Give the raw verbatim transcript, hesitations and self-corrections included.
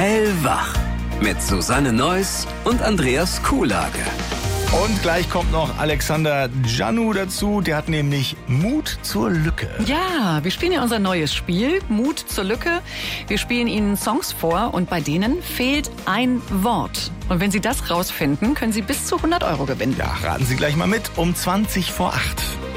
Hellwach mit Susanne Neuss und Andreas Kuhlage. Und gleich kommt noch Alexander Janu dazu. Der hat nämlich Mut zur Lücke. Ja, wir spielen ja unser neues Spiel, Mut zur Lücke. Wir spielen Ihnen Songs vor und bei denen fehlt ein Wort. Und wenn Sie das rausfinden, können Sie bis zu hundert Euro gewinnen. Ja, raten Sie gleich mal mit um zwanzig vor acht.